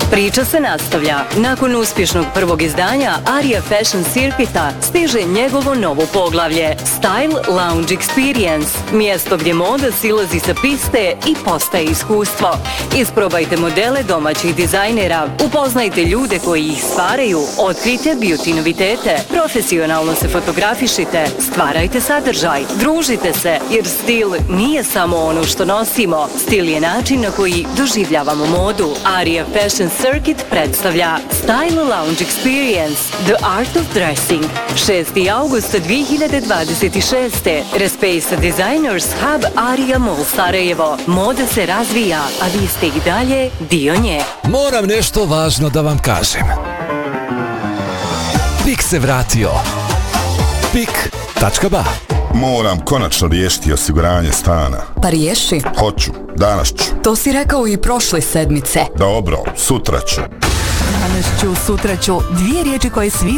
Priča se nastavlja. Nakon uspješnog prvog izdanja Aria Fashion Circuita stiže njegovo novo poglavlje Style Lounge Experience, mjesto gdje moda silazi sa piste i postaje iskustvo. Isprobajte modele domaćih dizajnera, upoznajte ljude koji ih stvaraju, otkrijte beauty novitete, profesionalno se fotografišite, stvarajte sadržaj, družite se, jer stil nije samo ono što nosimo, stil je način na koji doživljavamo modu. Aria Fashion Circuit predstavlja Style Lounge Experience, The Art of Dressing. 6. augusta 2026. Respace Designers Hub Aria Mall Sarajevo. Moda se razvija, a vi ste i dalje dio nje. Moram nešto važno da vam kažem. Pik se vratio. Pik.ba. Moram konačno riješiti osiguranje stana. Pa riješi. Hoću, danas ću. To si rekao i prošle sedmice. Dobro, sutra ću. Danas ću, sutra ću, dvije riječi koje svi